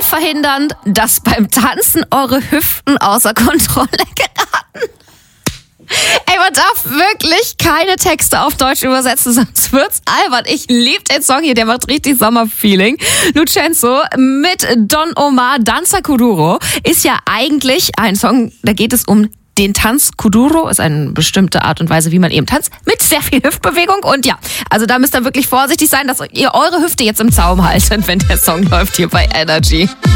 verhindern, dass beim Tanzen eure Hüften außer Kontrolle geraten. Ey, man darf wirklich keine Texte auf Deutsch übersetzen, sonst wird's albern. Ich liebe den Song hier, der macht richtig Sommerfeeling. Lucenzo mit Don Omar, Danza Kuduro, ist ja eigentlich ein Song, da geht es um den Tanz. Kuduro ist eine bestimmte Art und Weise, wie man eben tanzt, mit sehr viel Hüftbewegung. Und ja, also da müsst ihr wirklich vorsichtig sein, dass ihr eure Hüfte jetzt im Zaum haltet, wenn der Song läuft hier bei Energy.